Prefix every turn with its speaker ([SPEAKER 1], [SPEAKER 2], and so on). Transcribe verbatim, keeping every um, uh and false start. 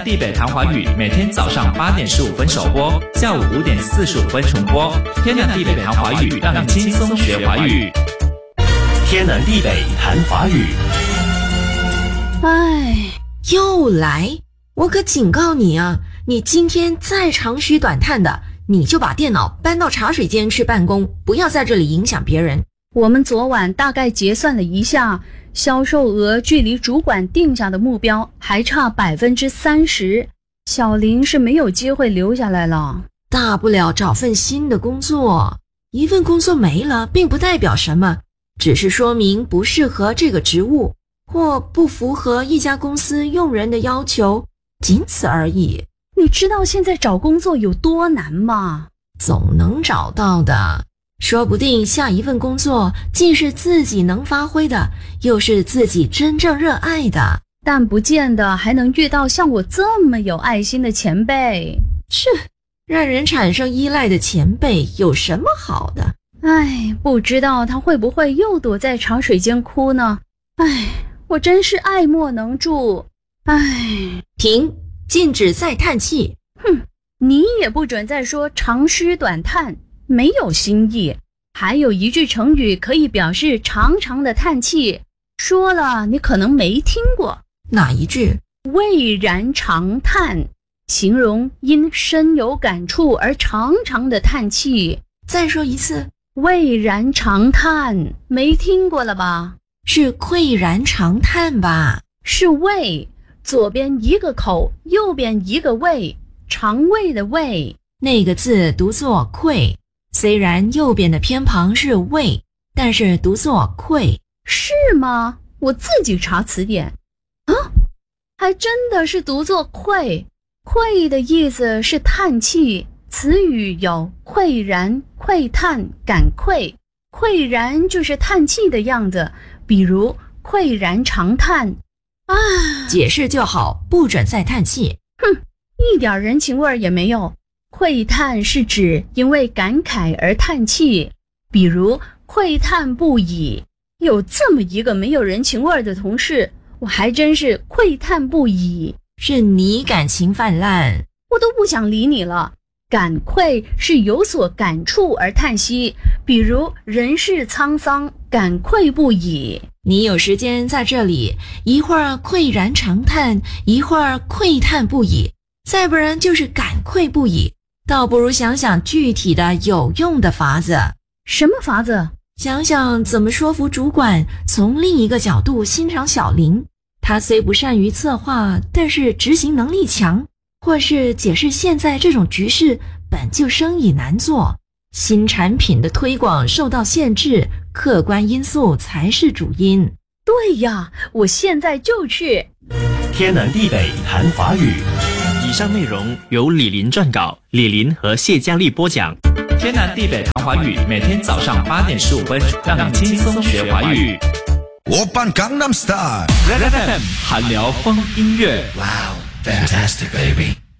[SPEAKER 1] 南地北谈华语每天早上八点十五分首播，下午五点四十五分重播。天南地北谈华语，让你轻松学华语。
[SPEAKER 2] 天南地北谈华语。
[SPEAKER 3] 哎，又来！我可警告你啊，你今天再长吁短叹的，你就把电脑搬到茶水间去办公，不要在这里影响别人。
[SPEAKER 4] 我们昨晚大概结算了一下，销售额距离主管定下的目标还差百分之三十，小林是没有机会留下来了。
[SPEAKER 3] 大不了找份新的工作，一份工作没了，并不代表什么，只是说明不适合这个职务，或不符合一家公司用人的要求，仅此而已。
[SPEAKER 4] 你知道现在找工作有多难吗？
[SPEAKER 3] 总能找到的。说不定下一份工作既是自己能发挥的，又是自己真正热爱的，
[SPEAKER 4] 但不见得还能遇到像我这么有爱心的前辈。
[SPEAKER 3] 是，让人产生依赖的前辈有什么好的？
[SPEAKER 4] 哎，不知道他会不会又躲在茶水间哭呢？哎，我真是爱莫能助。哎，
[SPEAKER 3] 停，禁止再叹气。
[SPEAKER 4] 哼，你也不准再说长吁短叹，没有新意。还有一句成语可以表示长长的叹气，说了你可能没听过。
[SPEAKER 3] 哪一句？
[SPEAKER 4] 蔚然长叹，形容因深有感触而长长的叹气。
[SPEAKER 3] 再说一次。
[SPEAKER 4] 蔚然长叹，没听过了吧？
[SPEAKER 3] 是喟然长叹吧？
[SPEAKER 4] 是胃，左边一个口，右边一个胃，肠胃的胃。
[SPEAKER 3] 那个字读作喟，虽然右边的偏旁是胃，但是读作喟。
[SPEAKER 4] 是吗？我自己查词典啊，还真的是读作喟。喟的意思是叹气，词语有喟然、喟叹、感喟。喟然就是叹气的样子，比如喟然长叹啊。
[SPEAKER 3] 解释就好，不准再叹气。
[SPEAKER 4] 哼，一点人情味也没有。喟叹是指因为感慨而叹气，比如喟叹不已。有这么一个没有人情味的同事，我还真是喟叹不已。
[SPEAKER 3] 是你感情泛滥，
[SPEAKER 4] 我都不想理你了。感喟是有所感触而叹息，比如人世沧桑，感喟不已。
[SPEAKER 3] 你有时间在这里，一会儿喟然长叹，一会儿喟叹不已，再不然就是感喟不已，倒不如想想具体的有用的法子。
[SPEAKER 4] 什么法子？
[SPEAKER 3] 想想怎么说服主管从另一个角度欣赏小林。他虽不善于策划，但是执行能力强，或是解释现在这种局势本就生意难做，新产品的推广受到限制，客观因素才是主因。
[SPEAKER 4] 对呀，我现在就去。
[SPEAKER 2] 天南地北谈华语。
[SPEAKER 1] 以上内容由李林撰稿，李林和谢佳丽播讲。天南地北谈华语，每天早上八点十五分，让你轻松学华语。
[SPEAKER 5] 오빤 강남스타일
[SPEAKER 1] Red F M 韩聊风音乐。
[SPEAKER 5] Wow, fantastic baby